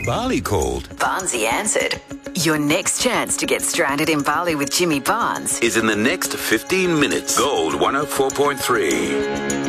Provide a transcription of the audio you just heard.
Bali called? Barnesy answered. Your next chance to get stranded in Bali with Jimmy Barnes is in the next 15 minutes. Gold 104.3.